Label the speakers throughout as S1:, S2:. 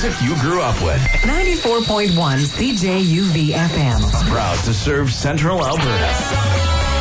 S1: music you grew up with.
S2: 94.1 CJUV FM.
S1: Proud to serve Central Alberta.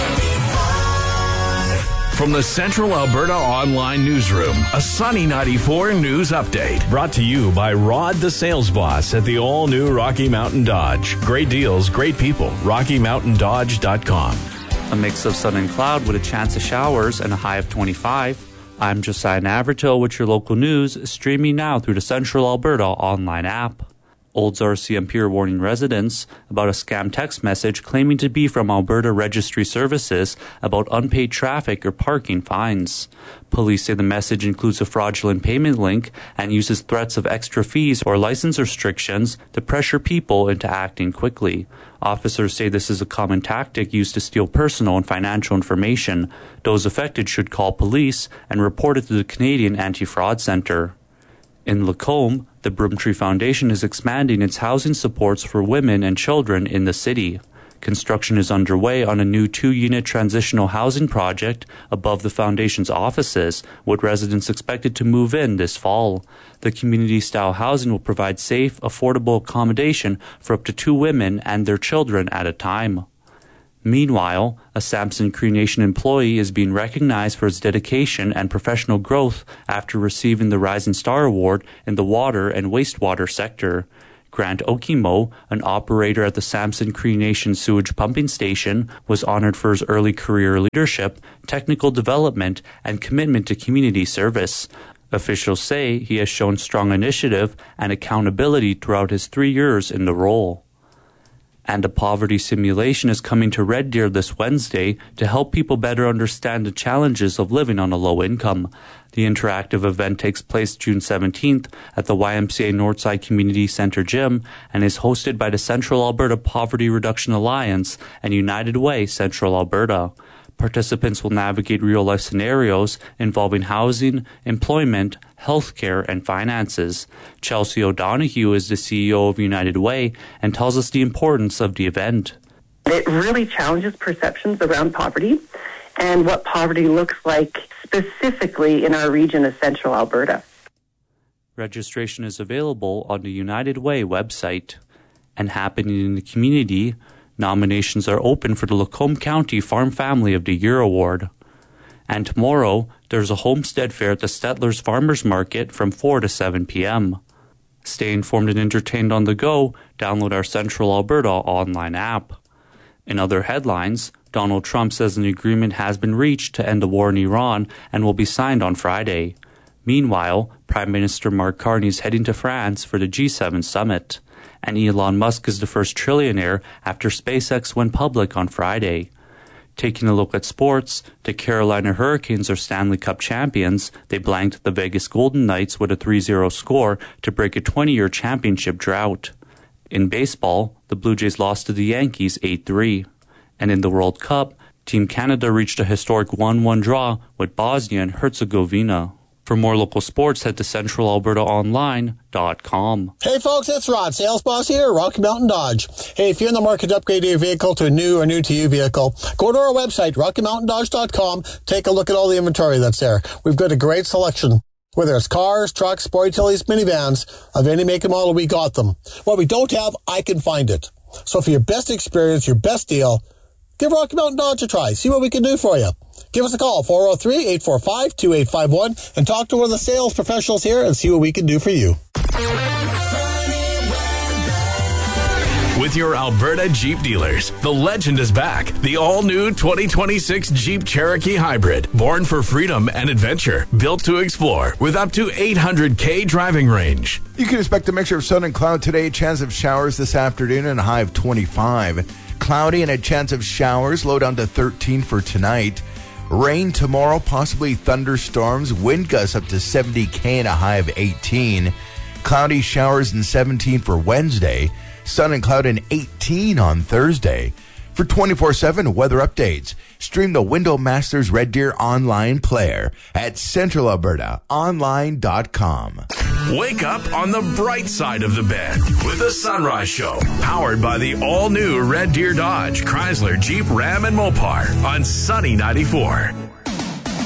S1: From the Central Alberta Online Newsroom, a Sunny 94 news update. Brought to you by Rod the Sales Boss at the all-new Rocky Mountain Dodge. Great deals, great people. RockyMountainDodge.com.
S3: A mix of sun and cloud with a chance of showers and a high of 25. I'm Josiah Navratil with your local news, streaming now through the Central Alberta Online app. Olds RCMP are warning residents about a scam text message claiming to be from Alberta Registry Services about unpaid traffic or parking fines. Police say the message includes a fraudulent payment link and uses threats of extra fees or license restrictions to pressure people into acting quickly. Officers say this is a common tactic used to steal personal and financial information. Those affected should call police and report it to the Canadian Anti-Fraud Centre. In Lacombe, the Broomtree Foundation is expanding its housing supports for women and children in the city. Construction is underway on a new 2-unit transitional housing project above the foundation's offices, with residents expected to move in this fall. The community-style housing will provide safe, affordable accommodation for up to 2 women and their children at a time. Meanwhile, a Samson Cree Nation employee is being recognized for his dedication and professional growth after receiving the Rising Star Award in the water and wastewater sector. Grant Okimo, an operator at the Samson Cree Nation sewage pumping station, was honored for his early career leadership, technical development, and commitment to community service. Officials say he has shown strong initiative and accountability throughout his 3 years in the role. And a poverty simulation is coming to Red Deer this Wednesday to help people better understand the challenges of living on a low income. The interactive event takes place June 17th at the YMCA Northside Community Centre Gym and is hosted by the Central Alberta Poverty Reduction Alliance and United Way Central Alberta. Participants will navigate real-life scenarios involving housing, employment, healthcare, and finances. Chelsea O'Donoghue is the CEO of United Way and tells us the importance of the event.
S4: It really challenges perceptions around poverty and what poverty looks like specifically in our region of Central Alberta.
S3: Registration is available on the United Way website. And happening in the community, nominations are open for the Lacombe County Farm Family of the Year Award. And tomorrow, there's a homestead fair at the Stettler's Farmers Market from 4 to 7 p.m. Stay informed and entertained on the go. Download our Central Alberta online app. In other headlines, Donald Trump says an agreement has been reached to end the war in Iran and will be signed on Friday. Meanwhile, Prime Minister Mark Carney is heading to France for the G7 summit. And Elon Musk is the first trillionaire after SpaceX went public on Friday. Taking a look at sports, the Carolina Hurricanes are Stanley Cup champions. They blanked the Vegas Golden Knights with a 3-0 score to break a 20-year championship drought. In baseball, the Blue Jays lost to the Yankees 8-3. And in the World Cup, Team Canada reached a historic 1-1 draw with Bosnia and Herzegovina. For more local sports, head to centralalbertaonline.com.
S5: Hey folks, it's Rod, sales boss here at Rocky Mountain Dodge. Hey, if you're in the market to upgrade your vehicle to a new or new-to-you vehicle, go to our website, RockyMountainDodge.com. Take a look at all the inventory that's there. We've got a great selection. Whether it's cars, trucks, sport utilities, minivans, of any make and model, we got them. What we don't have, I can find it. So for your best experience, your best deal, give Rocky Mountain Dodge a try. See what we can do for you. Give us a call, 403-845-2851, and talk to one of the sales professionals here and see what we can do for you.
S1: With your Alberta Jeep dealers, the legend is back. The all-new 2026 Jeep Cherokee Hybrid. Born for freedom and adventure. Built to explore with up to 800K driving range.
S6: You can expect a mixture of sun and cloud today. Chance of showers this afternoon and a high of 25. Cloudy and a chance of showers. Low down to 13 for tonight. Rain tomorrow, possibly thunderstorms, wind gusts up to 70K and a high of 18. Cloudy showers and 17 for Wednesday. Sun and cloud and 18 on Thursday. For 24/7 weather updates, stream the Window Masters Red Deer online player at centralalbertaonline.com.
S1: Wake up on the bright side of the bed with the Sunrise Show, powered by the all-new Red Deer Dodge, Chrysler, Jeep, Ram, and Mopar on Sunny 94.